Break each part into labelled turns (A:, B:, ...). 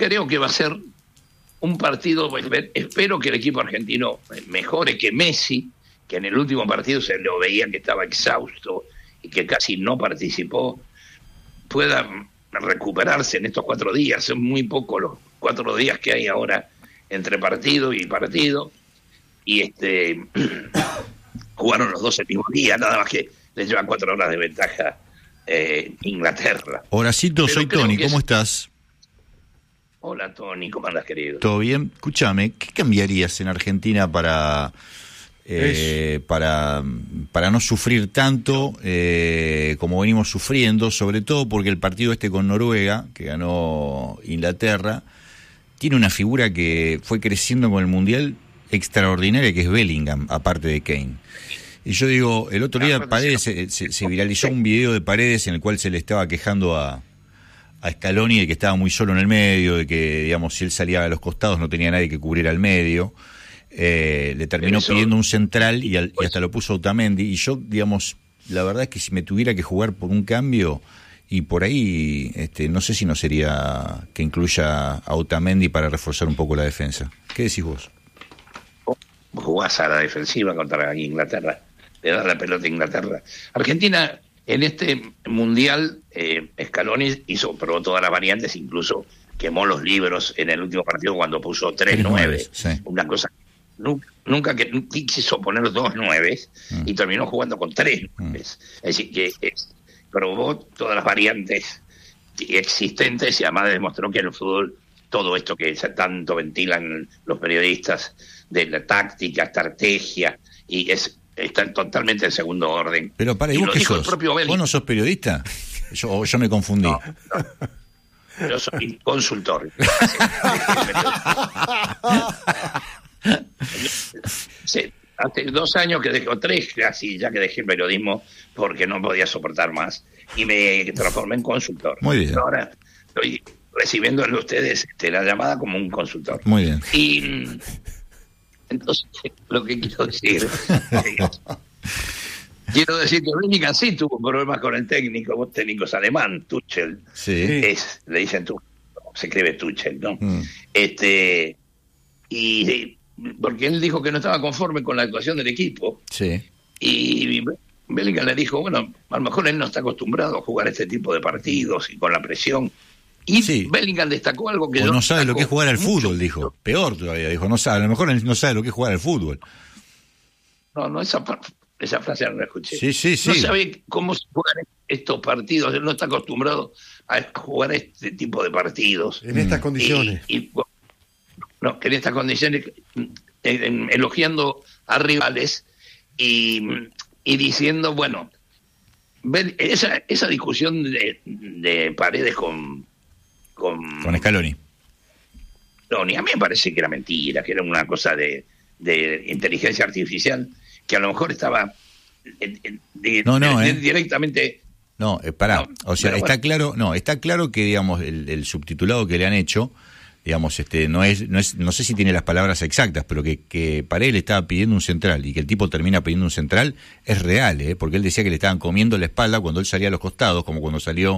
A: creo que va a ser un partido, espero que el equipo argentino mejore, que Messi, que en el último partido se lo veía que estaba exhausto y que casi no participó, pueda recuperarse en estos 4 días. Son muy pocos los 4 días que hay ahora entre partido y partido, y jugaron los 2 el mismo día, nada más que les llevan 4 horas de ventaja Inglaterra.
B: Horacito, soy Tony, ¿cómo estás?
A: Hola Tony, ¿cómo andas, querido?
B: ¿Todo bien? Escúchame, ¿qué cambiarías en Argentina para no sufrir tanto como venimos sufriendo, sobre todo porque el partido con Noruega, que ganó Inglaterra, tiene una figura que fue creciendo con el Mundial extraordinaria, que es Bellingham, aparte de Kane. Y yo digo, el otro día Paredes se viralizó un video de Paredes en el cual se le estaba quejando a Scaloni de que estaba muy solo en el medio, de que, digamos, si él salía a los costados no tenía nadie que cubriera el medio. Le terminó pidiendo un central y hasta lo puso Otamendi. Y yo, digamos, la verdad es que si me tuviera que jugar por un cambio, y por ahí, no sé si no sería que incluya a Otamendi para reforzar un poco la defensa. ¿Qué decís vos?
A: Jugás a la defensiva contra Inglaterra, le das la pelota a Inglaterra. Argentina, en este Mundial, Scaloni probó todas las variantes, incluso quemó los libros en el último partido cuando puso 3-9. Sí. Una cosa, nunca quiso poner 2 9 y terminó jugando con 3 9. Es decir, que probó todas las variantes existentes y además demostró que en el fútbol todo esto que tanto ventilan los periodistas de la táctica, estrategia, y está totalmente en segundo orden.
B: Pero para, ¿y vos qué sos? ¿Vos no sos periodista? Yo me confundí.
A: No. Yo soy consultor. Sí, hace 2 años que dejé, 3 casi, ya que dejé el periodismo porque no podía soportar más y me transformé en consultor.
B: Muy bien.
A: Ahora estoy recibiendo de ustedes la llamada como un consultor.
B: Muy bien.
A: Y entonces, lo que quiero decir que Bellingham sí tuvo problemas con el técnico es alemán, Tuchel.
B: Sí.
A: Le dicen Tuchel, se escribe Tuchel, ¿no? Y porque él dijo que no estaba conforme con la actuación del equipo.
B: Sí.
A: Y Bellingham le dijo, bueno, a lo mejor él no está acostumbrado a jugar este tipo de partidos y con la presión. Y sí. Bellingham destacó algo que
B: no sabe lo que es jugar al fútbol, dijo. Peor todavía, dijo, no sabe, a lo mejor él no sabe lo que es jugar al fútbol.
A: No, esa frase no la escuché.
B: Sí.
A: No sabe cómo se juegan estos partidos, él no está acostumbrado a jugar este tipo de partidos.
C: En estas condiciones.
A: En estas condiciones, elogiando a rivales y diciendo, bueno, esa discusión de Paredes con
B: Scaloni.
A: A mí me parece que era mentira, que era una cosa de inteligencia artificial, que a lo mejor estaba directamente...
B: No, pará, o sea, está claro que, digamos, el subtitulado que le han hecho, digamos, no sé si tiene las palabras exactas, pero que Paredes le estaba pidiendo un central y que el tipo termina pidiendo un central, es real, porque él decía que le estaban comiendo la espalda cuando él salía a los costados, como cuando salió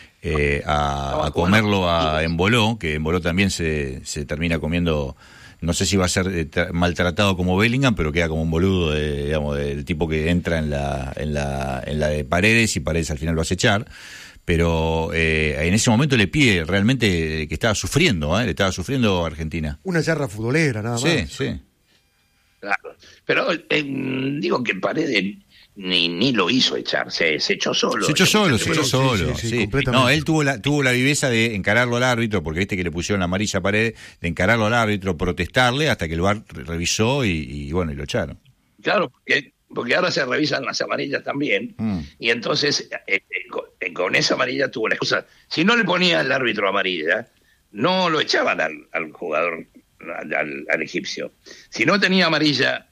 B: a comerlo a Embolo, que Embolo también se termina comiendo, no sé si va a ser maltratado como Bellingham, pero queda como un boludo, del tipo que entra en la de Paredes y Paredes al final lo hace echar. Pero en ese momento le pide realmente que estaba sufriendo, le estaba sufriendo a Argentina.
C: Una charra futbolera, nada más.
A: Sí. Claro. Pero digo que Paredes ni lo hizo echar, se echó solo.
B: Se echó solo.
C: Sí.
B: No, él tuvo la viveza de encararlo al árbitro, porque viste que le pusieron la amarilla a Paredes, de encararlo al árbitro, protestarle, hasta que el VAR revisó y lo echaron.
A: Claro, porque ahora se revisan las amarillas también, y entonces con esa amarilla tuvo la excusa. Si no le ponía al árbitro amarilla, no lo echaban al jugador, al egipcio. Si no tenía amarilla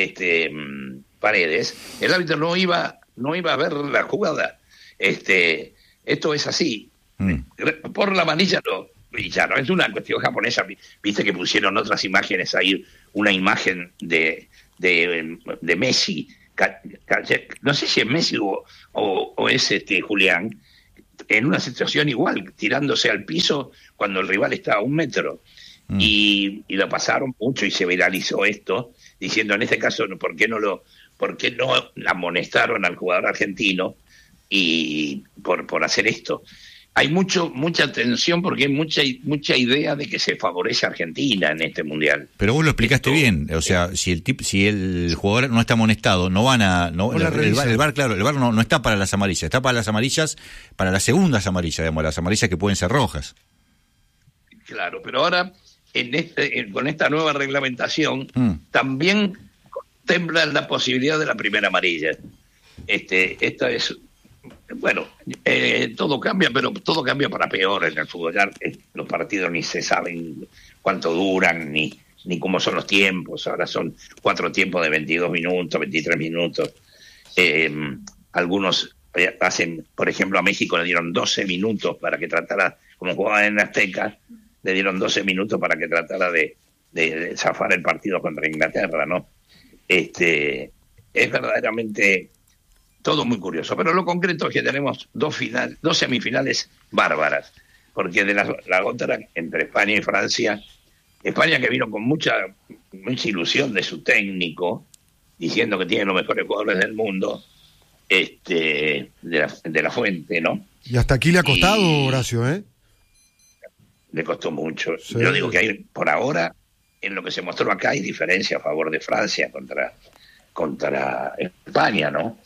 A: Paredes, el árbitro no iba a ver la jugada. Esto es así. Por la amarilla y ya no es una cuestión japonesa. Viste que pusieron otras imágenes ahí, una imagen de Messi, no sé si es Messi o es Julián, en una situación igual, tirándose al piso cuando el rival estaba a 1 metro. Y lo pasaron mucho y se viralizó esto, diciendo en este caso, ¿por qué no amonestaron al jugador argentino y por hacer esto? Hay mucha tensión porque hay mucha idea de que se favorece a Argentina en este mundial.
B: Pero vos lo explicaste bien, o sea, si el jugador no está amonestado, el VAR, claro, el VAR no está para las amarillas, está para las amarillas, para las segundas amarillas, digamos, las amarillas que pueden ser rojas.
A: Claro, pero ahora con esta nueva reglamentación también contempla la posibilidad de la primera amarilla. Esta es, bueno, todo cambia, pero todo cambia para peor en el fútbol. Ya los partidos ni se saben cuánto duran, ni cómo son los tiempos. Ahora son 4 tiempos de 22 minutos, 23 minutos. Algunos hacen, por ejemplo, a México le dieron 12 minutos para que tratara, como jugaba en Azteca, le dieron 12 minutos para que tratara de zafar el partido contra Inglaterra, ¿no? Es verdaderamente todo muy curioso, pero lo concreto es que tenemos dos semifinales bárbaras, porque de la otra, entre España y Francia, España que vino con mucha ilusión de su técnico, diciendo que tiene los mejores jugadores del mundo, de la Fuente, ¿no?
C: Y hasta aquí le ha costado, Horacio, ¿eh?
A: Le costó mucho.
C: Sí.
A: Yo digo que hay, por ahora, en lo que se mostró acá, hay diferencia a favor de Francia contra España, ¿no?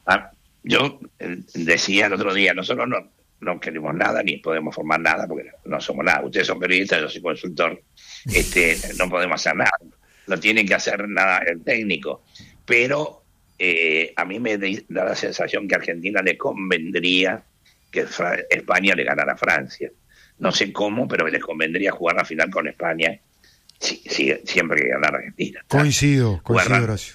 A: Yo decía el otro día, nosotros no queremos nada, ni podemos formar nada, porque no somos nada. Ustedes son periodistas, yo soy consultor, no podemos hacer nada. No tiene que hacer nada el técnico. Pero a mí me da la sensación que a Argentina le convendría que España le ganara a Francia. No sé cómo, pero les convendría jugar la final con España siempre que ganara Argentina.
C: Coincido, Horacio.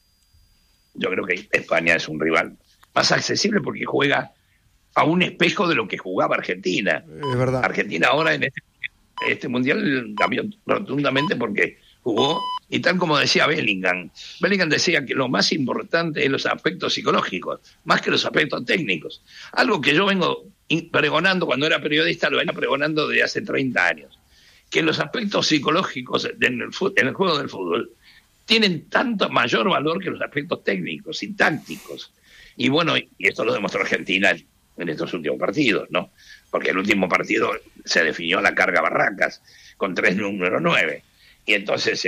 A: Yo creo que España es un rival más accesible porque juega a un espejo de lo que jugaba Argentina.
C: Es verdad.
A: Argentina ahora en este mundial cambió rotundamente porque jugó, y tal como decía Bellingham decía que lo más importante es los aspectos psicológicos, más que los aspectos técnicos. Algo que yo vengo pregonando cuando era periodista, lo vengo pregonando desde hace 30 años, que los aspectos psicológicos en el juego del fútbol tienen tanto mayor valor que los aspectos técnicos y tácticos. Y bueno, y esto lo demostró Argentina en estos últimos partidos, ¿no? Porque el último partido se definió la carga Barracas con 3 número 9. Y entonces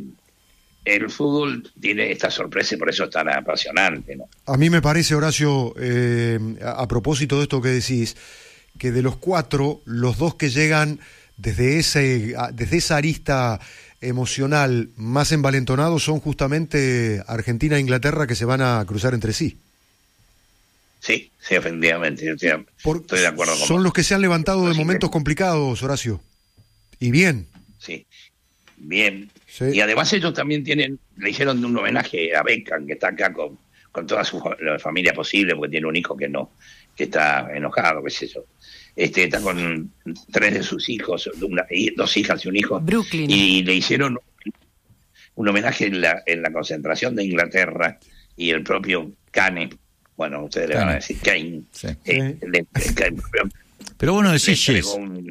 A: el fútbol tiene esta sorpresa y por eso es tan apasionante, ¿no?
C: A mí me parece, Horacio, a propósito de esto que decís, que de los 4, los 2 que llegan desde esa arista emocional más envalentonados son justamente Argentina e Inglaterra, que se van a cruzar entre sí.
A: Sí, efectivamente. Yo estoy de acuerdo con vos.
C: Son los que se han levantado de momentos complicados, Horacio. Y bien.
A: Sí, bien.
C: Sí.
A: Y además ellos también le hicieron un homenaje a Beckham, que está acá con toda la familia posible, porque tiene un hijo que está enojado, qué sé yo. Está con 3 de sus hijos, 2 hijas y un hijo.
D: Brooklyn.
A: Y le hicieron un homenaje en la concentración de Inglaterra, y el propio Kane, bueno, ustedes le van a decir Kane. Sí.
B: Pero vos no decís yes.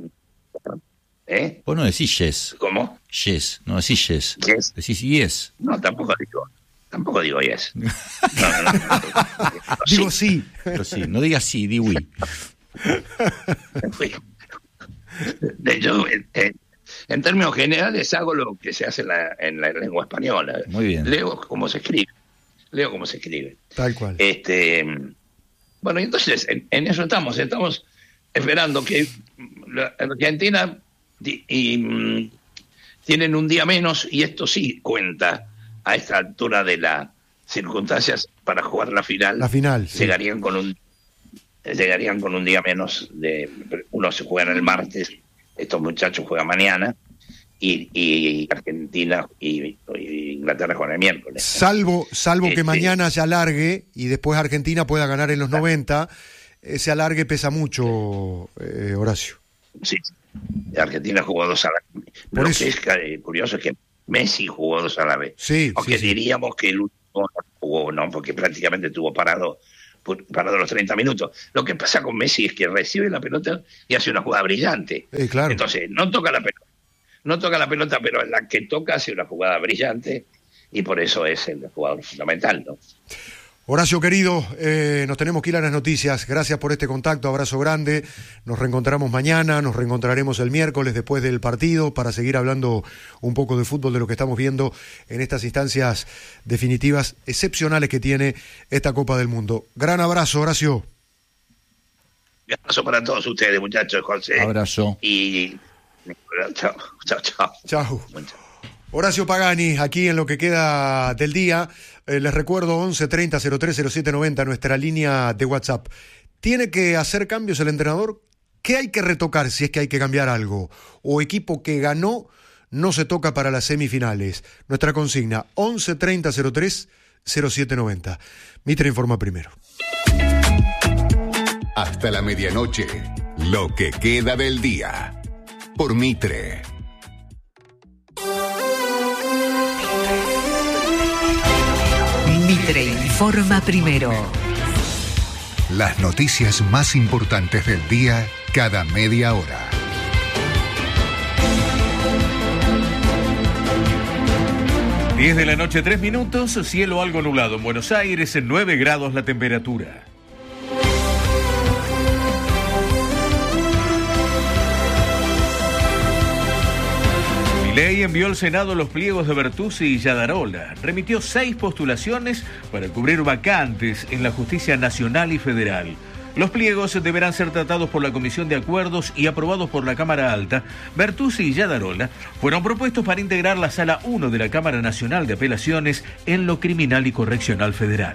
A: ¿Eh?
B: Vos no decís yes.
A: ¿Cómo?
B: Yes, no decís yes.
A: Yes.
B: Decís yes.
A: No, tampoco digo yes. No.
C: Digo sí.
B: Pero sí, no digas sí, di oui.
A: Yo, en términos generales, hago lo que se hace en la lengua española.
B: Muy bien.
A: Leo cómo se escribe.
C: Tal cual.
A: Bueno, entonces, en eso estamos esperando que la Argentina tienen un día menos, y esto sí cuenta a esta altura de las circunstancias para jugar la final.
C: La final, sí.
A: Llegarían con un día menos. Uno se juega el martes, estos muchachos juegan mañana, y Argentina y Inglaterra juegan el miércoles.
C: Salvo que mañana se alargue y después Argentina pueda ganar en los 90, ese alargue pesa mucho, Horacio.
A: Sí, Argentina jugó 2 a la vez. Lo que es curioso es que Messi jugó 2 a la vez.
C: Sí,
A: aunque
C: sí.
A: diríamos que el último jugó, ¿no? Porque prácticamente estuvo parado para los 30 minutos. Lo que pasa con Messi es que recibe la pelota y hace una jugada brillante.
C: Claro.
A: Entonces, no toca la pelota, pero en la que toca hace una jugada brillante y por eso es el jugador fundamental, ¿no?
C: Horacio querido, nos tenemos que ir a las noticias. Gracias por este contacto, abrazo grande. Nos reencontramos mañana, nos reencontraremos el miércoles después del partido para seguir hablando un poco de fútbol, de lo que estamos viendo en estas instancias definitivas excepcionales que tiene esta Copa del Mundo. Gran abrazo, Horacio.
A: Un abrazo para todos ustedes, muchachos, José.
B: Abrazo.
A: Y chao.
C: Chao. Horacio Pagani, aquí en lo que queda del día. Les recuerdo 11 30 03 07 90, nuestra línea de WhatsApp. ¿Tiene que hacer cambios el entrenador? ¿Qué hay que retocar si es que hay que cambiar algo? ¿O equipo que ganó no se toca para las semifinales? Nuestra consigna 11 30 03 07 90. Mitre informa primero.
D: Hasta la medianoche, lo que queda del día. Por Mitre.
E: Mitre informa primero.
D: Las noticias más importantes del día cada media hora.
F: Diez de la noche, 3 minutos, cielo algo nublado en Buenos Aires, en 9 grados la temperatura. Milei envió al Senado los pliegos de Bertuzzi y Yadarola. Remitió 6 postulaciones para cubrir vacantes en la justicia nacional y federal. Los pliegos deberán ser tratados por la Comisión de Acuerdos y aprobados por la Cámara Alta. Bertuzzi y Yadarola fueron propuestos para integrar la Sala 1 de la Cámara Nacional de Apelaciones en lo Criminal y Correccional Federal.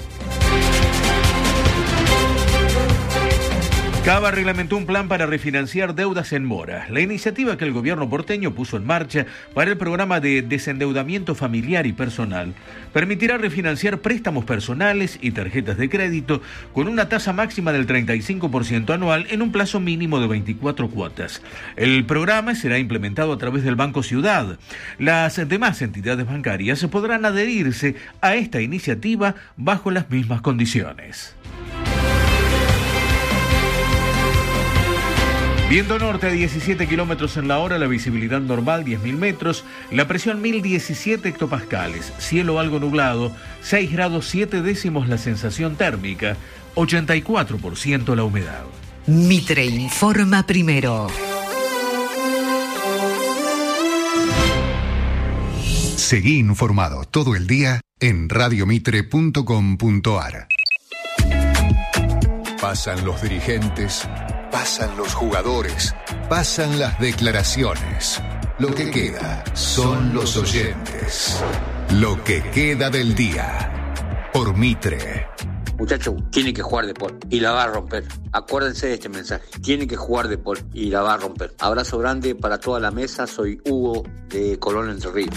F: Cava reglamentó un plan para refinanciar deudas en mora. La iniciativa que el gobierno porteño puso en marcha para el programa de desendeudamiento familiar y personal permitirá refinanciar préstamos personales y tarjetas de crédito con una tasa máxima del 35% anual en un plazo mínimo de 24 cuotas. El programa será implementado a través del Banco Ciudad. Las demás entidades bancarias podrán adherirse a esta iniciativa bajo las mismas condiciones. Viento norte a 17 kilómetros en la hora, la visibilidad normal 10.000 metros, la presión 1017 hectopascales, cielo algo nublado, 6 grados 7 décimos la sensación térmica, 84% la humedad.
E: Mitre informa primero.
D: Seguí informado todo el día en radiomitre.com.ar. Pasan los dirigentes, pasan los jugadores, pasan las declaraciones. Lo que queda son los oyentes. Lo que queda del día. Por Mitre.
G: Muchacho, tiene que jugar de Paul y la va a romper. Acuérdense de este mensaje. Tiene que jugar de Paul y la va a romper. Abrazo grande para toda la mesa. Soy Hugo de Colón Entre Ríos.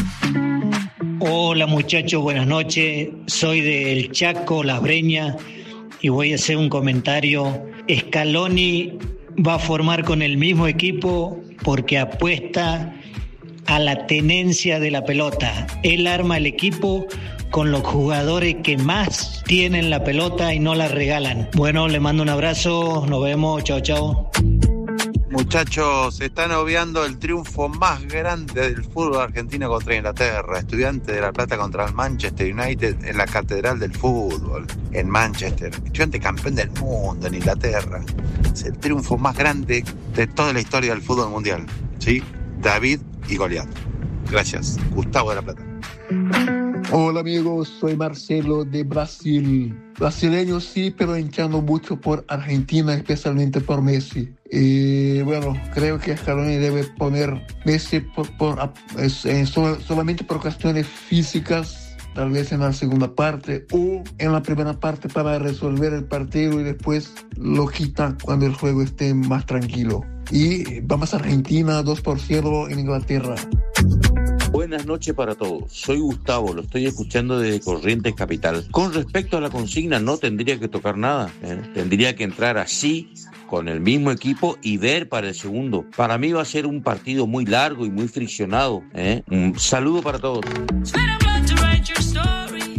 H: Hola muchachos, buenas noches. Soy del Chaco, Las Breñas, y voy a hacer un comentario. Scaloni va a formar con el mismo equipo porque apuesta a la tenencia de la pelota. Él arma el equipo con los jugadores que más tienen la pelota y no la regalan. Bueno, le mando un abrazo, nos vemos, chao, chao.
I: Muchachos, se están obviando el triunfo más grande del fútbol argentino contra Inglaterra. Estudiantes de La Plata contra el Manchester United en la Catedral del Fútbol, en Manchester. Estudiante campeón del mundo en Inglaterra. Es el triunfo más grande de toda la historia del fútbol mundial. ¿Sí? David y Goliat. Gracias. Gustavo de La Plata.
J: Hola amigos, soy Marcelo de Brasil. Brasileño sí, pero hinchando mucho por Argentina, especialmente por Messi. Bueno, creo que Scaloni debe poner Messi solamente por cuestiones físicas, tal vez en la segunda parte o en la primera parte para resolver el partido y después lo quita cuando el juego esté más tranquilo. Y vamos a Argentina 2-0 en Inglaterra.
K: Buenas noches para todos. Soy Gustavo, lo estoy escuchando desde Corrientes Capital. Con respecto a la consigna, no tendría que tocar nada. Tendría que entrar así, con el mismo equipo y ver para el segundo. Para mí va a ser un partido muy largo y muy friccionado. Un saludo para todos.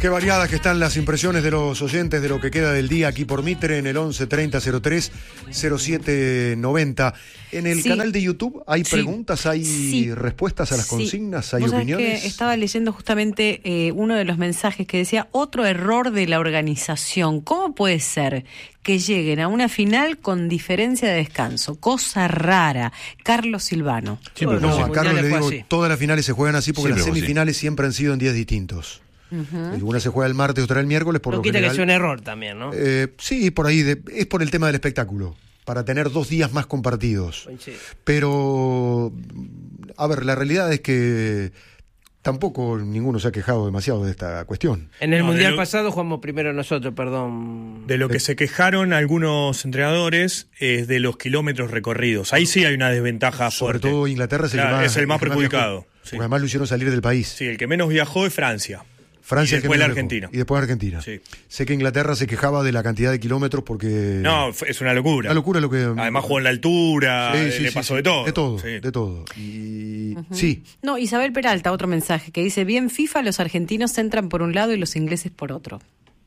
C: Qué variadas que están las impresiones de los oyentes de lo que queda del día aquí por Mitre en el 11 30 03 07 90. En el canal de YouTube hay preguntas, hay respuestas a las consignas, hay opiniones.
L: Que estaba leyendo justamente uno de los mensajes que decía otro error de la organización. ¿Cómo puede ser que lleguen a una final con diferencia de descanso? Cosa rara. Carlos Silvano.
C: Sí, no, a Carlos le digo, todas las finales se juegan así porque las semifinales siempre han sido en días distintos. Una se juega el martes, otra el miércoles. Por lo
M: quita
C: general,
M: que sea un error también, ¿no?
C: Sí, por ahí. Es por el tema del espectáculo. Para tener 2 días más compartidos. Sí. Pero, a ver, la realidad es que tampoco ninguno se ha quejado demasiado de esta cuestión.
M: En el Mundial pasado jugamos primero nosotros, perdón.
N: De lo que se quejaron algunos entrenadores es de los kilómetros recorridos. Ahí sí hay una desventaja
C: Sobre
N: fuerte.
C: todo Inglaterra
N: es el más perjudicado.
C: Porque además lo hicieron salir del país.
N: Sí, el que menos viajó es Francia.
C: Francia
N: y después la Argentina.
C: Y después Argentina.
N: Sí.
C: Sé que Inglaterra se quejaba de la cantidad de kilómetros porque...
N: No, es una locura.
C: Una locura lo que...
N: Además jugó en la altura, le pasó de todo.
C: De todo. Y... Sí.
L: No, Isabel Peralta, otro mensaje que dice, bien FIFA, los argentinos entran por un lado y los ingleses por otro.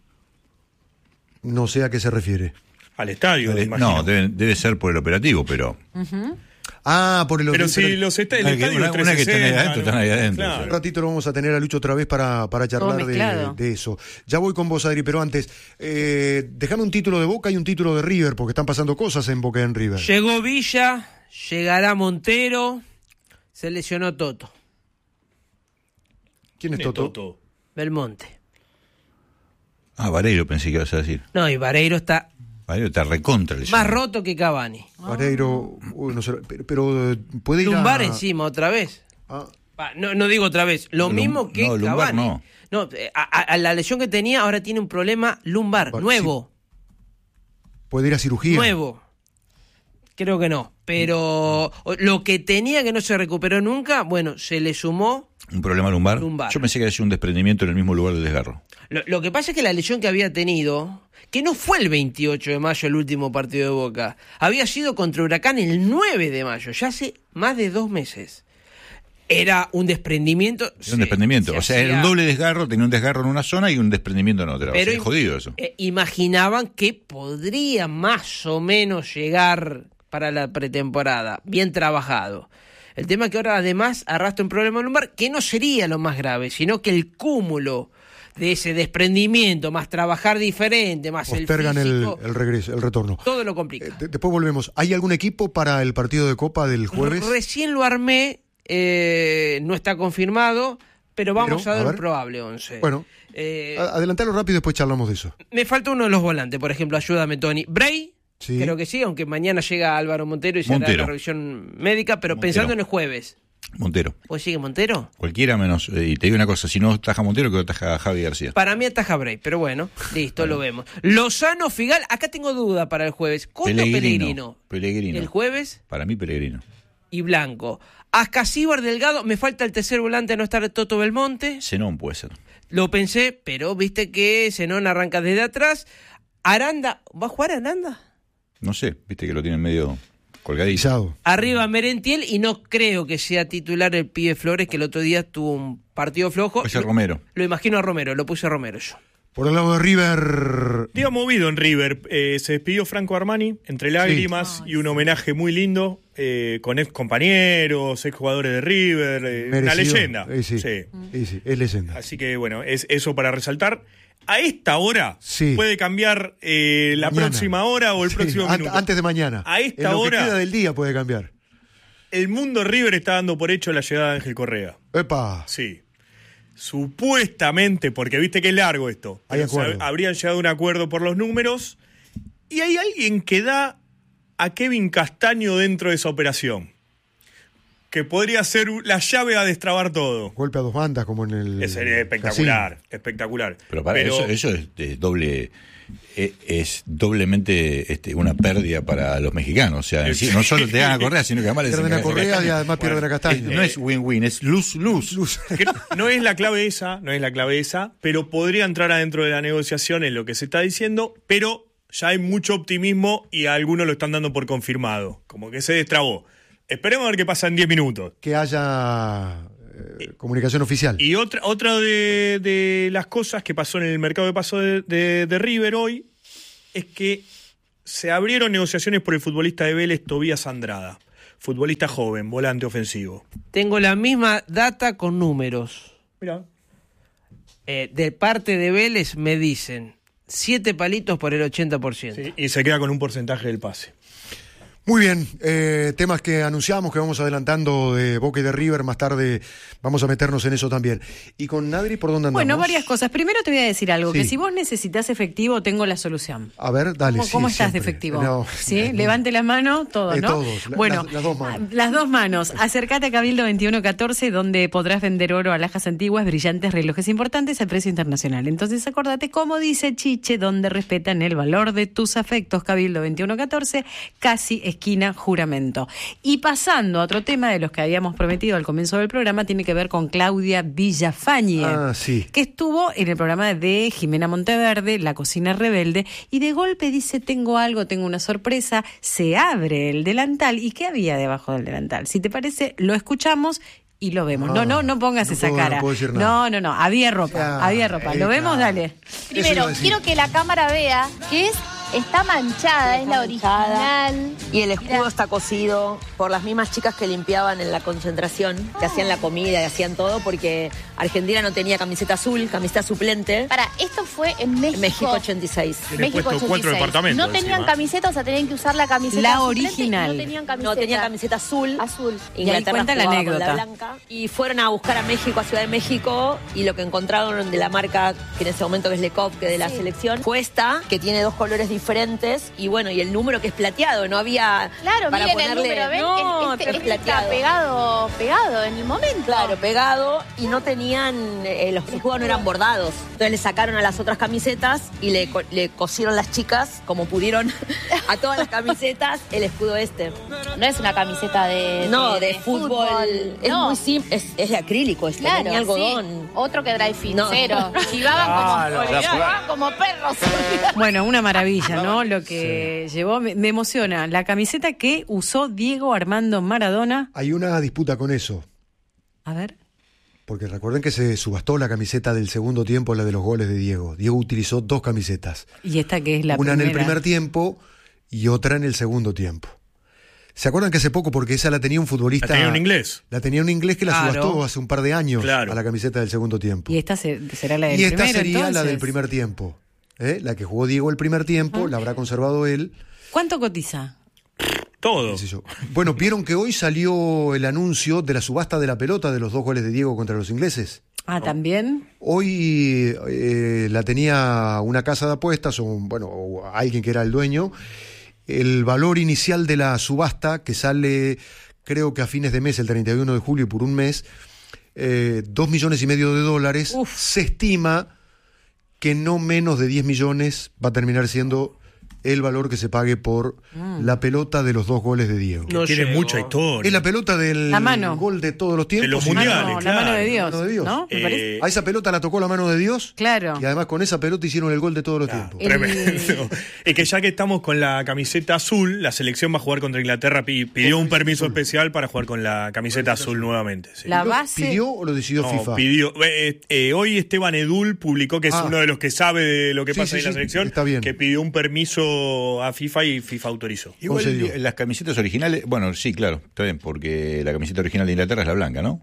C: No sé a qué se refiere.
N: Al estadio,
B: no, debe ser por el operativo, pero...
C: Por el
N: pero si los estadios
B: una que están ahí adentro, están ahí adentro.
C: Claro. Un ratito lo vamos a tener a Lucho otra vez para charlar de eso. Ya voy con vos, Adri, pero antes, déjame un título de Boca y un título de River, porque están pasando cosas en Boca y en River.
M: Llegó Villa, llegará Montero, se lesionó Toto.
C: ¿Quién es Toto?
M: Belmonte.
B: Vareiro pensé que ibas a decir.
M: No, y Vareiro está
B: recontra lesionado.
M: más roto que Cavani.
C: Vareiro, no sé, pero puede ir
M: Lumbar encima otra vez. No digo otra vez, lo mismo que
B: Lumbar
M: Cavani. No, a la lesión que tenía ahora tiene un problema lumbar, nuevo.
C: Sí. ¿Puede ir a cirugía?
M: Nuevo. Creo que no, pero lo que tenía que no se recuperó nunca, bueno, se le sumó
B: un problema lumbar. Yo pensé que había sido un desprendimiento en el mismo lugar del desgarro.
M: Lo que pasa es que la lesión que había tenido, que no fue el 28 de mayo el último partido de Boca, había sido contra Huracán el 9 de mayo, ya hace más de 2 meses. Era un desprendimiento.
B: Era un desprendimiento, o sea, era un doble desgarro, tenía un desgarro en una zona y un desprendimiento en otra.
M: Pero
B: o sea, jodido eso.
M: Imaginaban que podría más o menos llegar para la pretemporada, bien trabajado. El tema es que ahora además arrastra un problema lumbar que no sería lo más grave, sino que el cúmulo de ese desprendimiento, más trabajar diferente, más
C: postergan
M: el físico,
C: el regreso, el retorno.
M: Todo lo complica.
C: Después volvemos. ¿Hay algún equipo para el partido de Copa del jueves?
M: Recién lo armé, no está confirmado, pero vamos a dar un probable 11.
C: Bueno, adelantalo rápido y después charlamos de eso.
M: Me falta uno de los volantes, por ejemplo, ayúdame, Tony. Bray. Sí. Creo que sí, aunque mañana llega Álvaro Montero y se hará la revisión médica, pero pensando en el jueves.
B: Montero.
M: ¿Pues sigue Montero?
B: Cualquiera menos, y te digo una cosa, si no ataja Montero, que ataja Javi García.
M: Para mí ataja Bray, pero bueno, listo, lo vemos. Lozano, Figal, acá tengo duda para el jueves. ¿Coto Pellegrino?
B: Pellegrino.
M: ¿El jueves?
B: Para mí Pellegrino.
M: Y Blanco. Ascasíbar, Delgado, me falta el tercer volante a no estar Toto Belmonte.
B: Zenón puede ser.
M: Lo pensé, pero viste que Zenón arranca desde atrás. Aranda, ¿va a jugar Aranda?
B: No sé, viste que lo tienen medio colgadizado.
M: Arriba Merentiel y no creo que sea titular el pibe Flores, que el otro día tuvo un partido flojo.
B: Puede ser Romero.
M: Lo imagino a Romero, lo puse a Romero yo.
C: Por el lado de River...
N: Día movido en River. Se despidió Franco Armani, entre lágrimas y un homenaje muy lindo, con ex compañeros, ex jugadores de River, una leyenda.
C: Sí, es leyenda.
N: Así que bueno, es eso para resaltar. A esta hora puede cambiar la próxima hora o el próximo minuto.
C: Antes de mañana.
N: A esta hora.
C: Lo que queda del día puede cambiar.
N: El mundo River está dando por hecho la llegada de Ángel Correa.
C: ¡Epa!
N: Sí. Supuestamente, porque viste que es largo esto. Habrían llegado a un acuerdo por los números. Y hay alguien que da a Kevin Castaño dentro de esa operación. Que podría ser la llave a destrabar todo.
C: Golpe a 2 bandas como en el...
N: Sería espectacular,
C: casino.
N: Espectacular.
B: Pero para eso es doble... Es doblemente una pérdida para los mexicanos. O sea, no solo te dan a Correa, sino que además
C: pierden a Correa y además pierden a Castaño.
B: No es win-win, es lose-lose.
N: No es la clave esa, pero podría entrar adentro de la negociación en lo que se está diciendo, pero ya hay mucho optimismo y a algunos lo están dando por confirmado. Como que se destrabó. Esperemos a ver qué pasa en 10 minutos.
C: Que haya comunicación oficial.
N: Y otra de las cosas que pasó en el mercado de paso de River hoy es que se abrieron negociaciones por el futbolista de Vélez, Tobías Andrada. Futbolista joven, volante ofensivo.
M: Tengo la misma data con números.
N: Mirá.
M: De parte de Vélez me dicen 7 palitos por el 80%.
N: Sí, y se queda con un porcentaje del pase.
C: Muy bien, temas que anunciamos, que vamos adelantando de Boca y de River, más tarde vamos a meternos en eso también. ¿Y con Adri por dónde andamos?
L: Bueno, varias cosas. Primero te voy a decir algo,
C: Sí.
L: que si vos necesitas efectivo, tengo la solución.
C: A ver, dale.
L: ¿Cómo
C: sí,
L: estás
C: siempre.
L: de efectivo?
C: No,
L: ¿Sí? Levante la mano, todos, ¿no?
C: Todos,
L: bueno,
C: las dos manos.
L: Las dos manos. Acércate a Cabildo 2114, donde podrás vender oro, alhajas antiguas, brillantes, relojes importantes a precio internacional. Entonces, acordate, como dice Chiche, donde respetan el valor de tus afectos. Cabildo 2114, casi esquina Juramento. Y pasando a otro tema de los que habíamos prometido al comienzo del programa, tiene que ver con Claudia Villafañe, que estuvo en el programa de Jimena Monteverde, La Cocina Rebelde, y de golpe dice, tengo una sorpresa, se abre el delantal. ¿Y qué había debajo del delantal? Si te parece, lo escuchamos y lo vemos. No pongas esa cara.
C: No puedo decir nada.
L: No, había ropa. ¿Lo vemos? Dale.
O: Primero, quiero que la cámara vea que está manchada, es la original.
P: Y el escudo está cosido por las mismas chicas que limpiaban en la concentración, que hacían la comida y hacían todo, porque Argentina no tenía camiseta azul, camiseta suplente.
O: Esto fue en México.
P: México 86.
O: México 86. No tenían camiseta, o sea, tenían que usar la camiseta
L: la
O: suplente,
L: original.
O: No tenían camiseta.
P: No tenían camiseta azul.
L: Y ahí cuenta la
P: jugaba
L: anécdota.
P: con la blanca. Y fueron a buscar a México, a Ciudad de México, y lo que encontraron de la marca, que en ese momento es Lekov, que de la selección, fue esta, que tiene dos colores diferentes, y bueno, y el número que es plateado, no había para
O: miren
P: ponerle...
O: el número, ¿ven?
P: No,
O: este
P: es plateado.
O: Está pegado en el momento.
P: Claro, pegado, y no tenían, los escudos no eran bordados. Entonces le sacaron a las otras camisetas y le cosieron las chicas, como pudieron, a todas las camisetas el escudo este.
O: No es una camiseta de
P: fútbol. Es muy simple, es de acrílico, tenía algodón.
O: Sí. Otro que dry fit,
P: No.
O: cero. Chivaban como perros.
L: Bueno, una maravilla, ¿no? Lo que llevó, me emociona. La camiseta que usó Diego Armando Maradona.
C: Hay una disputa con eso.
L: A ver.
C: Porque recuerden que se subastó la camiseta del segundo tiempo, la de los goles de Diego. Diego utilizó dos camisetas.
L: Y esta que es la
C: una
L: primera.
C: En el primer tiempo y otra en el segundo tiempo. ¿Se acuerdan que hace poco, porque esa la tenía un futbolista...
N: ¿La tenía un inglés?
C: La tenía un inglés que la
L: Claro.
C: subastó hace un par de años
N: Claro.
C: a la camiseta del segundo tiempo.
L: Y esta será la del
C: Y
L: primero,
C: esta sería la
L: entonces.
C: del primer tiempo. La que jugó Diego el primer tiempo, la habrá conservado él.
L: ¿Cuánto cotiza?
N: Todo.
C: Bueno, ¿vieron que hoy salió el anuncio de la subasta de la pelota de los dos goles de Diego contra los ingleses?
L: Ah, ¿también?
C: Hoy la tenía una casa de apuestas o alguien que era el dueño. El valor inicial de la subasta, que sale creo que a fines de mes, el 31 de julio, por un mes, $2,5 millones, se estima que no menos de 10 millones va a terminar siendo el valor que se pague por la pelota de los dos goles de Diego.
N: No tiene mucha historia.
C: Es la pelota del
L: La mano.
C: gol de todos los tiempos.
N: De los mundiales,
L: la
N: claro.
L: mano de Dios,
C: La mano de Dios.
L: ¿no? ¿Me parece?
C: A esa pelota la tocó la mano de Dios.
L: Claro.
C: Y además con esa pelota hicieron el gol de todos los tiempos.
N: Tremendo. Es que ya que estamos con la camiseta azul, la selección va a jugar contra Inglaterra. Pidió un permiso especial para jugar con la camiseta azul nuevamente. Sí.
L: La base...
C: ¿Pidió o lo decidió
N: No,
C: FIFA?
N: pidió. Hoy Esteban Edul publicó que es uno de los que sabe de lo que
C: Sí,
N: pasa
C: sí,
N: en la
C: sí,
N: selección,
C: está bien.
N: que pidió un permiso a FIFA y FIFA autorizó.
B: Igual las camisetas originales, bueno, sí, claro, está bien, porque la camiseta original de Inglaterra es la blanca, ¿no?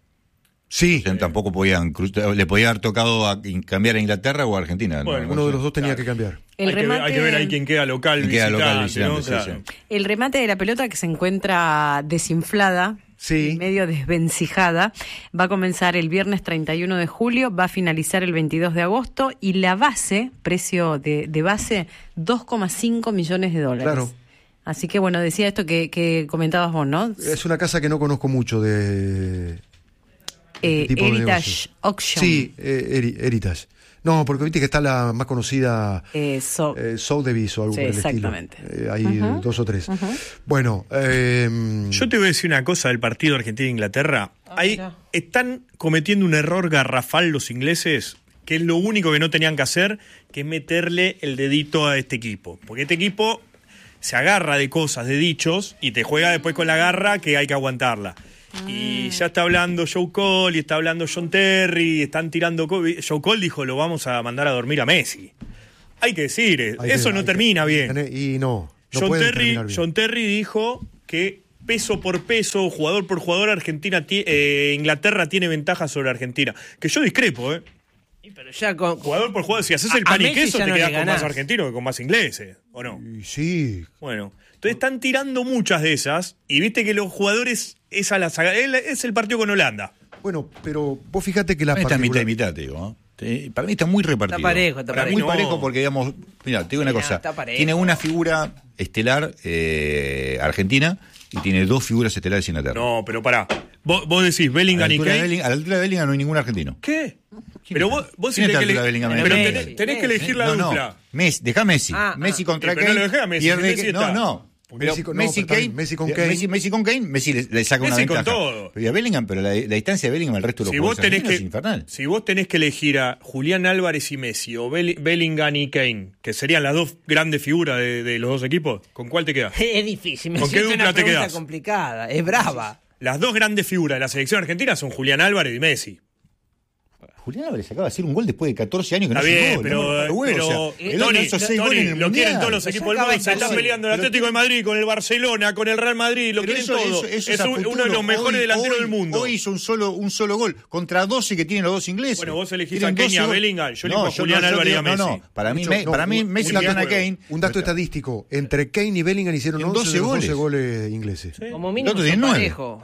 C: Sí.
B: O sea, tampoco le podía haber tocado cambiar a Inglaterra o a Argentina.
C: Bueno,
B: ¿no?
C: uno de los dos tenía que cambiar.
N: Hay que ver ahí quién queda local, visitante, ¿no? Claro.
L: El remate de la pelota, que se encuentra desinflada, medio desvencijada, va a comenzar el viernes 31 de julio, va a finalizar el 22 de agosto, y la base, precio de base, $2,5 millones.
C: Claro.
L: Así que bueno, decía esto que comentabas vos, ¿no?
C: Es una casa que no conozco mucho de tipo de
L: Heritage
C: negocios.
L: Auction.
C: Sí, Heritage. No, porque viste que está la más conocida Sotheby's o algo por el
L: exactamente.
C: estilo. Hay dos o tres. Bueno,
N: yo te voy a decir una cosa del partido Argentina-Inglaterra. Ahí están cometiendo un error garrafal los ingleses, que es lo único que no tenían que hacer, que es meterle el dedito a este equipo. Porque este equipo se agarra de cosas, de dichos, y te juega después con la garra que hay que aguantarla. Y ya está hablando Joe Cole y está hablando John Terry, y están tirando... Joe Cole dijo, lo vamos a mandar a dormir a Messi. Hay que decir, eso no termina bien.
C: Y no
N: John Terry dijo que peso por peso, jugador por jugador, Inglaterra tiene ventaja sobre Argentina. Que yo discrepo,
M: Pero ya con
N: jugador por jugador, si haces el pan y queso, te quedas con más argentinos que con más ingleses, ¿o no?
C: Sí.
N: Bueno, entonces están tirando muchas de esas, y viste que los jugadores, es el partido con Holanda.
C: Bueno, pero vos fíjate que la
B: está mitad y mitad, te digo, ¿no? Para mí está muy repartido.
M: Está parejo.
B: Muy parejo porque, digamos, mira, te digo una cosa. Tiene una figura estelar argentina y tiene 2 figuras estelares Inglaterra.
N: No, pero pará. Vos decís Bellingham y Kane.
B: A la altura de Bellingham no hay ningún argentino.
N: ¿Qué? Pero vos tenés que elegir la dupla.
B: Deja Messi. Messi contra Kane.
N: Pero no lo dejé a Messi.
B: No. Pero Messi con Kane, Messi le saca una ventaja.
N: Con todo.
B: Pero a Bellingham, pero la distancia de Bellingham al resto de los jugadores es infernal.
N: Si vos tenés que elegir a Julián Álvarez y Messi o Bellingham y Kane, que serían las 2 grandes figuras de los 2 equipos, ¿con cuál te quedás?
M: Es difícil.
N: ¿Con qué dupla te quedás?
M: Es complicada, es brava.
N: Las 2 grandes figuras de la selección argentina son Julián Álvarez y Messi.
B: Julián Álvarez acaba de hacer un gol después de 14 años que
N: no
B: hace
N: gol. Tony, lo quieren todos los equipos del mundo. Se está peleando el Atlético de Madrid con el Barcelona, con el Real Madrid, lo quieren todo. Es uno de los mejores delanteros del mundo.
B: Hoy hizo un solo gol contra 12 que tienen los 2 ingleses.
N: Bueno, vos elegís a Kane y a Bellingham. Yo elijo a Julián Álvarez y a Messi.
B: No, para mí Messi le gana a Kane.
C: Un dato estadístico, entre Kane y Bellingham hicieron 12 goles ingleses.
M: Como mínimo son parejo.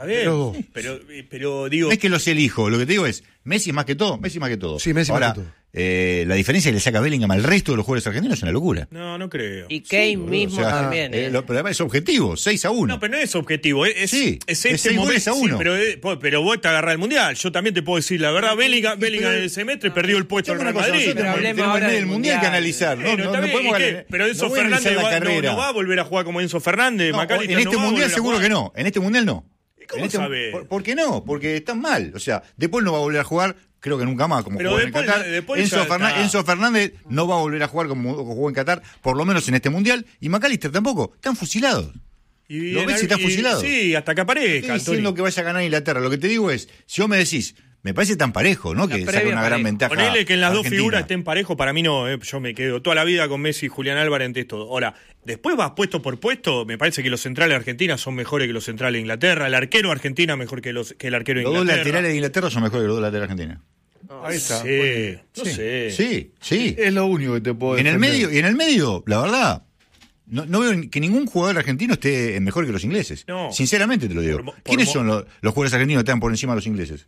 N: Pero digo...
B: No es que los elijo, lo que te digo es Messi más que todo.
C: Sí, Messi
B: ahora,
C: más que todo.
B: La diferencia que le saca Bellingham al resto de los jugadores argentinos es una locura.
N: No creo.
M: Y Kane mismo también.
B: Pero además es objetivo, 6-1.
N: No, pero no es objetivo. Es
B: 6 goles a 1.
N: Sí, pero vos te agarrás el Mundial. Yo también te puedo decir la verdad. Bellingham en el semestre perdió el puesto en Real Madrid.
B: Tenemos el Mundial que analizar.
N: Pero Enzo Fernández no va a volver a jugar como Enzo Fernández.
B: En este Mundial seguro que no. En este Mundial no.
N: ¿Cómo sabés?
B: ¿Por qué no? Porque están mal. O sea, De Paul no va a volver a jugar, creo que nunca más, como jugó en Qatar. Enzo Fernández no va a volver a jugar como jugó en Qatar, por lo menos en este Mundial. Y McAllister tampoco. Están fusilados. Lo ves y están fusilados.
N: Sí, hasta que aparezca.
B: Estoy diciendo que vaya a ganar Inglaterra. Lo que te digo es, si vos me decís, me parece tan parejo, ¿no? Que saca una gran ventaja.
N: Ponele que en las
B: Argentina.
N: 2 figuras estén parejo, para mí no. Yo me quedo toda la vida con Messi y Julián Álvarez ante esto. Ahora, después vas puesto por puesto, me parece que los centrales de Argentina son mejores que los centrales de Inglaterra. El arquero de Argentina mejor que el arquero de Inglaterra.
B: Los 2 laterales de Inglaterra son mejores que los 2 laterales de Argentina.
N: Ahí está. Sí, no sé.
B: Sí.
Q: Es lo único que te puedo
B: decir. En el medio, la verdad, no veo que ningún jugador argentino esté mejor que los ingleses. No. Sinceramente te lo digo. ¿Quiénes son los jugadores argentinos que están por encima de los ingleses?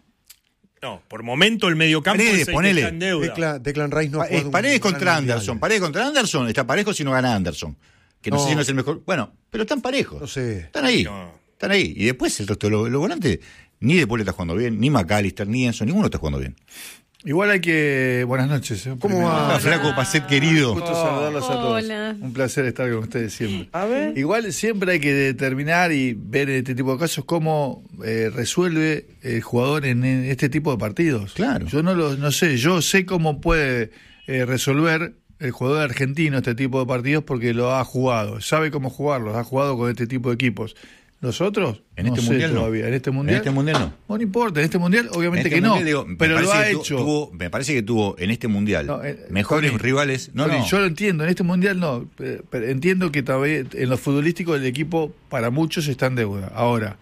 N: No, por momento el mediocampo es el que está en deuda.
C: Declan Rice no ha jugado
B: Paredes contra Anderson. Paredes contra Anderson está parejo si no gana Anderson. Que no sé si no es el mejor. Bueno, pero están parejos.
C: No sé.
B: Están ahí. Están ahí. Y después el resto de los volantes, ni De Paul está jugando bien, ni McAllister, ni Enzo, ninguno está jugando bien.
Q: Igual hay que... Buenas noches.
C: ¿Cómo va?
B: Flaco Pacet querido.
Q: Gusto saludarlos a todos. Un placer estar con ustedes siempre.
M: A ver.
Q: Igual siempre hay que determinar y ver en este tipo de casos cómo resuelve el jugador en este tipo de partidos.
B: Claro.
Q: Yo no sé. Yo sé cómo puede resolver el jugador argentino este tipo de partidos porque lo ha jugado. Sabe cómo jugarlos. Ha jugado con este tipo de equipos. ¿Nosotros?
B: En este mundial
Q: todavía.
B: No.
Q: ¿En este mundial?
B: En este mundial no.
Q: No importa, en este mundial obviamente que no. Pero lo ha hecho.
B: Me parece que tuvo en este mundial mejores rivales. No.
Q: Yo lo entiendo, en este mundial no. Pero entiendo que todavía en lo futbolístico el equipo para muchos está en deuda. Ahora,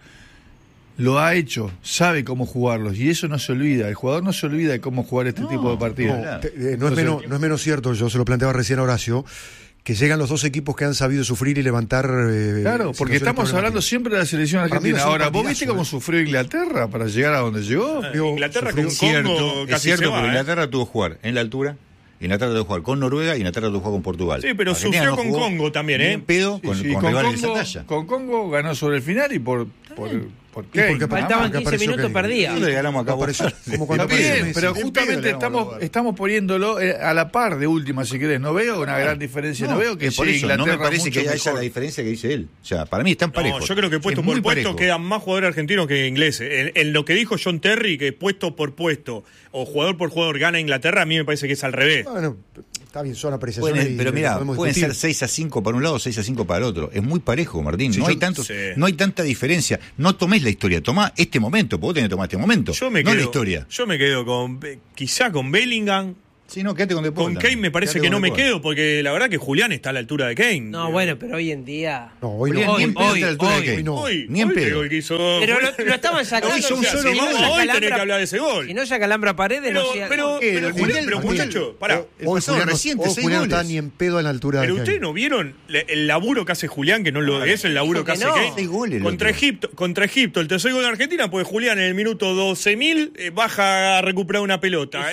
Q: lo ha hecho, sabe cómo jugarlos y eso no se olvida. El jugador no se olvida de cómo jugar este tipo de partidos.
C: No es menos cierto, yo se lo planteaba recién a Horacio, que llegan los 2 equipos que han sabido sufrir y levantar.
Q: Claro, porque estamos hablando siempre de la selección argentina. Ahora, ¿vos viste cómo sufrió Inglaterra para llegar a donde llegó?
N: Inglaterra con Congo
B: es cierto, pero Inglaterra tuvo que jugar en la altura. Inglaterra tuvo que jugar con Noruega y Inglaterra tuvo que jugar con Portugal.
N: Sí, pero
B: Argentina
N: sufrió con Congo también,
B: en pedo con rivales de esa talla.
Q: Con Congo ganó sobre el final y por qué?
M: Porque faltaban 15 minutos, perdía.
B: Le ganamos acá
C: como cuando
Q: bien, pero justamente estamos poniéndolo a la par de última, si querés. No veo una gran diferencia. No veo que
B: por eso
Q: Inglaterra
B: no me parece que haya
Q: mejor.
B: la diferencia que dice él. O sea, para mí están parejos.
N: Yo creo que puesto por puesto quedan más jugadores argentinos que ingleses. En lo que dijo John Terry, que puesto por puesto o jugador por jugador gana Inglaterra, a mí me parece que es al revés.
C: Bueno, Está bien, son apreciaciones.
B: Pero mira, pueden ser 6-5 para un lado, 6-5 para el otro. Es muy parejo, Martín.
N: Sí,
B: no hay tanta diferencia. No tomés la historia, tomá este momento, porque vos tenés que tomar este momento. La historia.
N: Yo me quedo quizá con Bellingham.
B: Sí, no, quédate con De Paul.
N: Con Kane me parece que no me quedo, porque la verdad que Julián está a la altura de Kane.
M: No, bueno, pero hoy en día...
C: No, hoy
B: no.
C: Hoy
B: Ni en pedo.
M: Pero lo estaban sacando.
N: Hoy tenés que hablar de ese gol.
M: Si no saca Alhambra Paredes, no sea...
N: Pero muchacho, pará.
C: Hoy Julián está ni en pedo a la altura de Kane.
N: Pero ustedes no vieron el laburo que hace Julián, que no lo es el laburo que hace Kane. Contra Egipto, el tercer gol de Argentina, pues Julián en el minuto 12.000 baja a recuperar una pelota.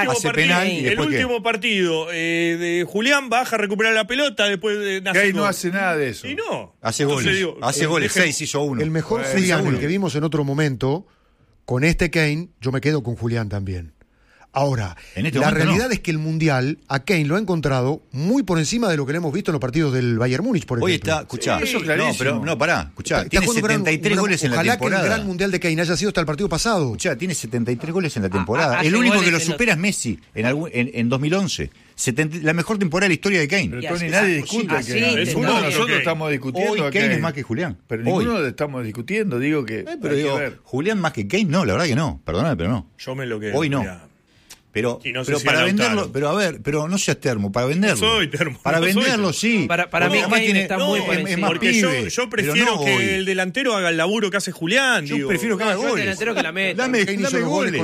N: El último partido de Julián baja a recuperar la pelota después de
Q: Kane no hace nada de eso.
N: Y no.
B: Hace goles, 6 hizo 1.
C: El mejor Julián, el que vimos en otro momento, con este Kane, yo me quedo con Julián también. Ahora, la realidad es que el Mundial a Kane lo ha encontrado muy por encima de lo que le hemos visto en los partidos del Bayern Múnich, por ejemplo.
B: Hoy está, escuchá, pará, escuchá, tiene 73 goles en la temporada.
C: Ojalá que el gran Mundial de Kane haya sido hasta el partido pasado.
B: Escuchá, tiene 73 goles en la temporada. El único que lo supera es Messi en 2011. La mejor temporada de la historia de Kane.
Q: Pero Tony, nadie discute que ninguno de nosotros estamos discutiendo.
B: Hoy Kane es más que Julián.
Q: Pero ninguno lo estamos discutiendo, digo que...
B: Pero digo, Julián más que Kane, no, la verdad que no. Perdóname, pero no.
N: Yo me lo quedo.
B: Hoy no. Pero para venderlo, pero no seas termo, para venderlo.
N: No soy termo.
B: Para venderlo, sí.
M: Para mí Kane está muy por encima.
B: Es más
N: porque
B: pibe,
N: yo prefiero que el delantero haga el laburo que hace Julián.
B: Yo prefiero que haga goles.
M: El delantero que la meta.
B: Dame goles.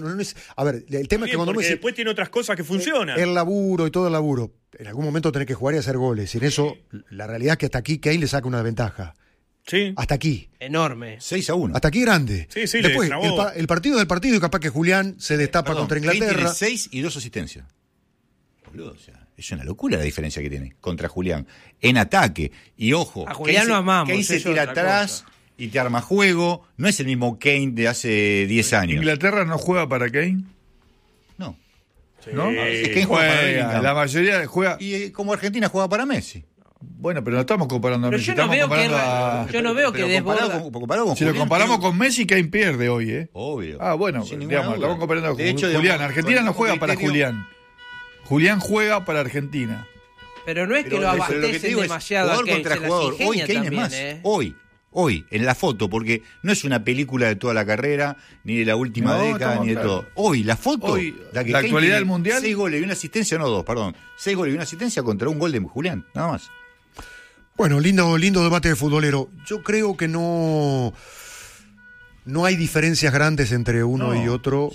C: A ver, el tema es que cuando
N: después tiene otras cosas que funcionan.
C: El laburo y todo el laburo. En algún momento tenés que jugar y hacer goles. Y en eso, la realidad es que hasta aquí Kane le saca una ventaja.
N: Sí.
C: Hasta aquí.
M: Enorme.
B: 6-1.
C: Hasta aquí grande.
N: Sí,
C: después, el partido del partido y capaz que Julián se destapa contra Inglaterra.
B: Kane tiene 6 y 2 asistencias. Boludo, o sea, es una locura la diferencia que tiene contra Julián. En ataque. Y ojo,
M: a Julián lo amamos.
B: Kane se tira atrás y te arma juego. No es el mismo Kane de hace 10 años.
Q: ¿Inglaterra no juega para Kane?
B: No.
Q: ¿No?
B: Kane juega para Bellingham.
Q: La mayoría juega...
B: Y como Argentina juega para Messi.
Q: Bueno, pero no estamos comparando a Messi.
M: Yo no veo que desborda.
Q: Si lo comparamos con Messi, Kane pierde hoy, ¿eh?
B: Obvio.
Q: Bueno, digamos, estamos comparando con Julián. Argentina no juega para Julián. Julián juega para Argentina.
M: Pero no es que lo abastecen demasiado a Kane.
B: Contra jugador. Hoy Kane es más. Hoy, en la foto, porque no es una película de toda la carrera, ni de la última década, ni de todo. Hoy, la foto,
Q: la actualidad del Mundial.
B: 6 goles y una asistencia, no 2, perdón. 6 goles y una asistencia contra un gol de Julián, nada más.
C: Bueno, lindo debate de futbolero. Yo creo que no hay diferencias grandes entre uno y otro.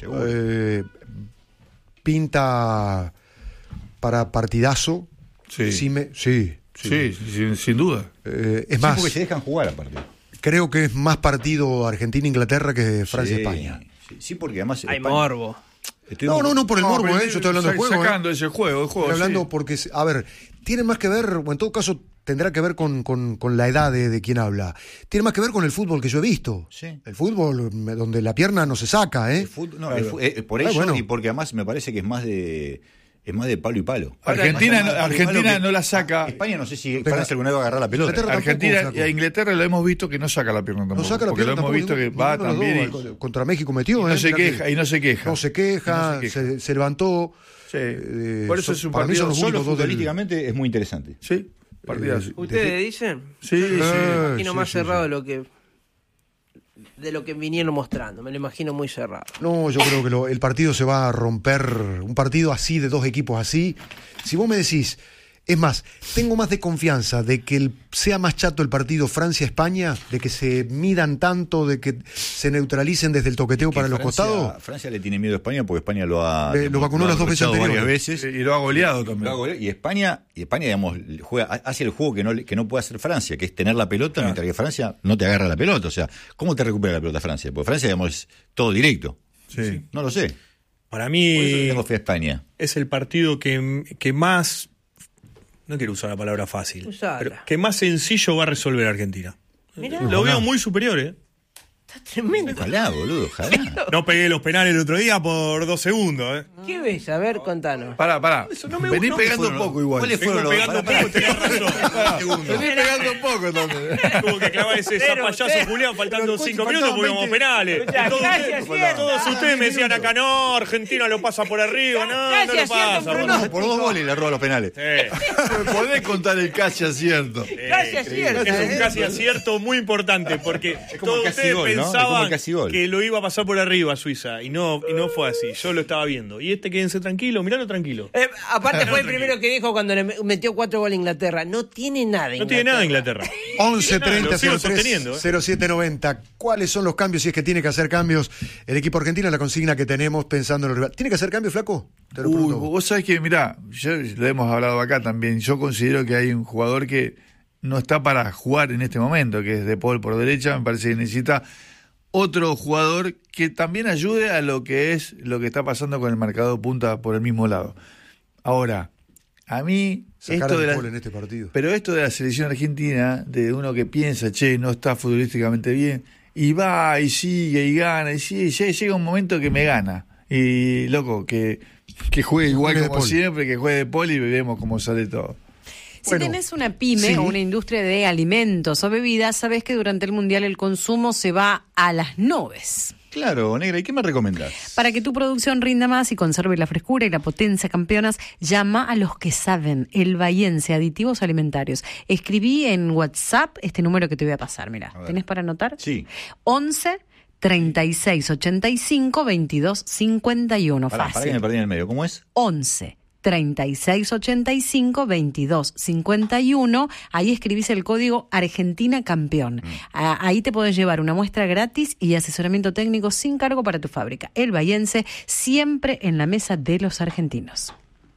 C: Pinta para partidazo.
Q: Sí.
C: Sí,
Q: sin duda.
C: Es más,
B: porque se dejan jugar aparte.
C: Creo que es más partido Argentina-Inglaterra que Francia-España.
B: Sí, porque además...
M: Hay morbo.
C: No por el morbo, yo estoy hablando del juego.
Q: Sacando ese juego,
C: estoy hablando porque, a ver, tiene más que ver, o en todo caso tendrá que ver con la edad de quien habla. Tiene más que ver con el fútbol que yo he visto.
B: Sí.
C: El fútbol donde la pierna no se saca, ¿eh?
B: Por eso y porque además me parece que es más de palo y palo.
Q: Argentina no la saca.
B: España no sé si Francia alguna vez va a agarrar la pelota.
Q: Argentina y a Inglaterra lo hemos visto que no saca la pierna tampoco.
C: No saca la pierna
Q: porque lo hemos visto que va también.
C: Contra México metió.
Q: Y no se queja.
C: No se queja, se levantó.
Q: Sí. Por eso es un partido
B: solo futbolísticamente es muy interesante.
Q: Sí.
M: ¿Ustedes dicen?
Q: Sí.
M: Me imagino más cerrado de lo que vinieron mostrando, me lo imagino muy cerrado.
C: No, yo creo que el partido se va a romper, un partido así, de dos equipos así. Si vos me decís, es más, tengo más de confianza de que sea más chato el partido Francia-España, de que se midan tanto, de que se neutralicen desde el toqueteo para los costados.
B: Francia le tiene miedo a España porque España lo
C: vacunó las 2 veces anteriores.
B: Varias veces.
Q: Y lo ha goleado también.
B: Y España, digamos, hace el juego que no puede hacer Francia, que es tener la pelota, mientras que Francia no te agarra la pelota. O sea, ¿cómo te recupera la pelota Francia? Porque Francia, digamos, es todo directo.
Q: Sí.
B: No lo sé.
N: Para mí
B: por eso tengo fe a España.
N: Es el partido que más... No quiero usar la palabra fácil, pero que más sencillo va a resolver Argentina.
M: Mirá.
N: Lo veo muy superior,
M: Está tremendo.
B: Ojalá, boludo, ojalá.
N: No pegué los penales el otro día por 2 segundos,
M: ¿Qué ves? A ver, contanos.
Q: Pará. Vení pegando
B: fueron,
Q: poco igual.
B: ¿Cuáles fueron los
N: pegando poco, tenés razón.
Q: Vení pegando poco también.
N: Tuvo que clavar ese zapallazo Julián faltando 5 minutos porque íbamos penales. Todos ustedes me decían acá, no, Argentina lo pasa por arriba, no lo pasa.
B: No, por 2 goles le roba los penales.
Q: Podés contar el casi acierto.
M: Casi acierto.
N: Es un casi acierto muy importante porque todos ustedes pensaban que lo iba a pasar por arriba a Suiza y no fue así. Yo lo estaba viendo. Y quédense tranquilo, miralo tranquilo.
M: Aparte fue el primero que dijo cuando le metió 4 goles a Inglaterra. No tiene nada Inglaterra.
N: No tiene nada Inglaterra.
C: 11 30 03 07 90. ¿Cuáles son los cambios si es que tiene que hacer cambios el equipo argentino? La consigna que tenemos pensando en los rivales. ¿Tiene que hacer cambios, Flaco? Te lo pregunto.
Q: Vos sabés que, mirá, ya lo hemos hablado acá también. Yo considero que hay un jugador que no está para jugar en este momento, que es De Paul por derecha. Me parece que necesita otro jugador que también ayude a lo que está pasando con el marcador punta por el mismo lado. Ahora, a mí esto de
C: en este partido.
Q: Pero esto de la selección argentina, de uno que piensa, no está futbolísticamente bien, y va y sigue y gana, y sigue, ya llega un momento que me gana. Y loco, que juegue igual como siempre, que juegue De Paul y vemos cómo sale todo.
L: Si tenés una pyme o una industria de alimentos o bebidas, sabés que durante el Mundial el consumo se va a las nubes.
B: Claro, Negra, ¿y qué me recomendás?
L: Para que tu producción rinda más y conserve la frescura y la potencia campeonas, llama a los que saben, El Bahiense, aditivos alimentarios. Escribí en WhatsApp este número que te voy a pasar, mirá. ¿Tenés para anotar?
B: Sí.
L: 11 36 85 22 51. Fácil.
B: Para que me perdí en el medio. ¿Cómo es?
L: 11 36 85 22 51. Ahí escribís el código Argentina Campeón. Ahí te podés llevar una muestra gratis y asesoramiento técnico sin cargo para tu fábrica. El Bahiense, siempre en la mesa de los argentinos.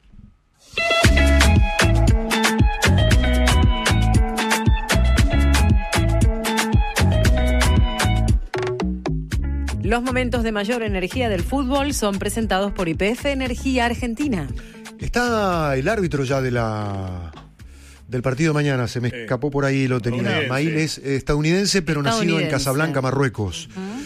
L: Los momentos de mayor energía del fútbol son presentados por YPF Energía Argentina.
C: Está el árbitro ya del partido de mañana, se me escapó por ahí, lo tenía. Maíl es estadounidense, pero nacido en Casablanca, Marruecos.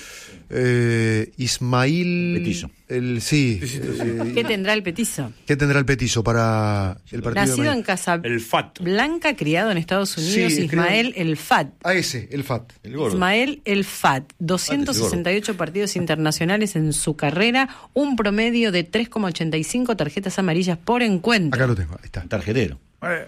C: Ismail
B: Petizo.
L: ¿Qué tendrá el Petizo?
C: ¿Qué tendrá el Petizo para el partido?
L: Nacido en Casablanca, criado en Estados Unidos, Ismael El Fat.
C: El Fat.
B: El gordo.
L: Ismael El Fat, 268 partidos internacionales en su carrera, un promedio de 3,85 tarjetas amarillas por encuentro.
C: Acá lo tengo, ahí está.
B: Tarjetero.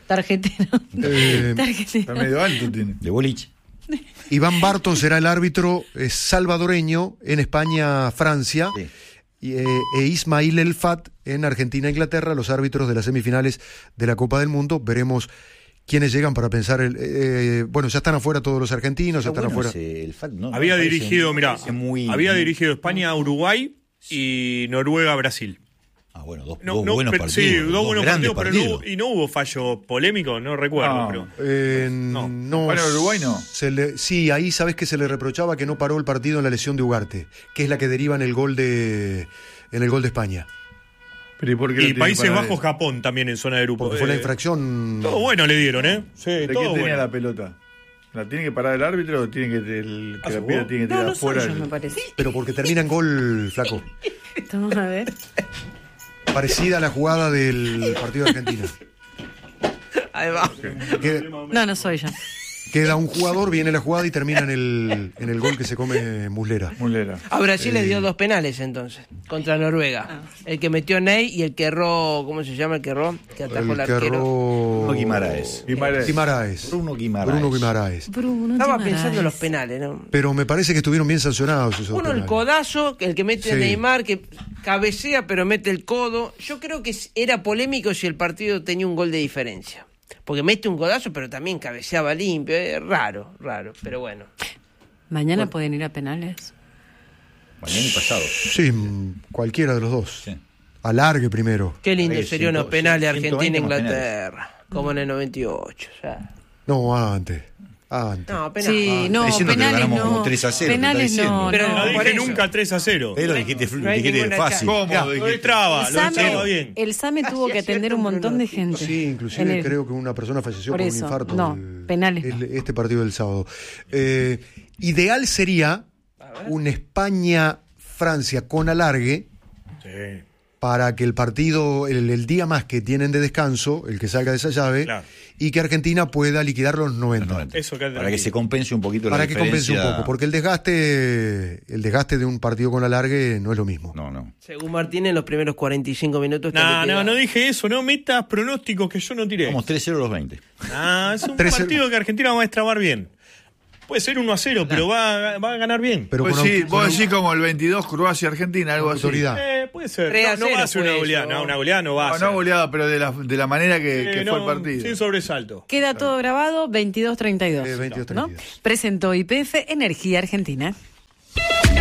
Q: Está medio alto tiene.
B: De boliche.
C: Iván Barton será el árbitro salvadoreño en España, Francia. Sí. E Ismail El Fat en Argentina, Inglaterra, los árbitros de las semifinales de la Copa del Mundo. Veremos quiénes llegan para pensar. Bueno, ya están afuera todos los argentinos, ya están afuera.
B: El Fat,
N: había dirigido España, Uruguay y Noruega, Brasil.
B: Bueno, dos buenos partidos.
N: Sí, dos buenos partidos, pero
B: partidos.
N: No hubo fallo polémico, no recuerdo.
C: No.
Q: Bueno, Uruguay no.
C: Sí, ahí sabes que se le reprochaba que no paró el partido en la lesión de Ugarte, que es la que deriva en el gol de España.
Q: Pero ¿y por qué
N: y Países Bajos, Japón también en zona de grupo.
C: Porque fue la infracción.
N: Todo bueno le dieron, ¿eh?
Q: Sí, ¿de qué tenía la pelota? ¿La tiene que parar el árbitro o tiene que la piedra tiene que tirar afuera?
L: Me parece.
C: Pero porque termina en gol, Flaco.
L: Vamos a ver.
C: Parecida a la jugada del partido de Argentina.
M: Ahí va.
L: No soy yo.
C: Queda un jugador, viene la jugada y termina en el gol que se come Muslera.
M: A Brasil le dio 2 penales entonces, contra Noruega. El que metió Ney y el que erró, ¿cómo se llama el que erró? Que atajó el arquero.
B: Guimaraes.
C: Bruno Guimaraes.
M: Estaba pensando en los penales, ¿no?
C: Pero me parece que estuvieron bien sancionados esos
M: Uno,
C: penales.
M: el codazo, el que mete a Neymar, que cabecea pero mete el codo. Yo creo que era polémico si el partido tenía un gol de diferencia. Porque mete un codazo, pero también cabeceaba limpio. Raro, pero bueno.
L: ¿Mañana pueden ir a penales?
B: Mañana y pasado.
C: Sí, cualquiera de los dos.
B: Sí.
C: Alargue primero.
M: Qué lindo sería unos penales Argentina-Inglaterra, como en el 98. Ya.
C: No, antes.
M: No, penales.
L: Sí, no, penales no.
B: 3-0,
L: penales no.
N: Pero no dije nunca 3-0.
B: Pero dijiste fácil.
N: Lo entraba bien.
L: El SAME tuvo que atender un montón de gente.
C: Sí, inclusive creo que una persona falleció por un infarto.
L: No, penales.
C: Este partido del sábado. Ideal sería un España-Francia con alargue.
N: Sí.
C: Para que el partido, el día más que tienen de descanso, el que salga de esa llave, claro, y que Argentina pueda liquidar los 90.
N: Eso
B: para que se compense un poquito
C: para
B: la diferencia.
C: Para que compense un poco, porque el desgaste de un partido con alargue no es lo mismo.
B: No.
M: Según Martínez, los primeros 45 minutos...
N: No dije eso, no metas pronósticos que yo no tiré.
B: Como 3-0 los 20.
N: Es un partido que Argentina va a destrabar bien. Puede ser 1-0, pero va a ganar bien.
Q: Pero vos decís como el 22 Croacia-Argentina, algo así.
N: Puede ser. No va a ser una goleada. Una goleada no va a ser.
Q: No goleada, pero de la manera que fue el partido.
N: Sin sobresalto.
L: Queda todo grabado, 22-32.
C: 22-32.
L: ¿no? Presentó YPF Energía Argentina.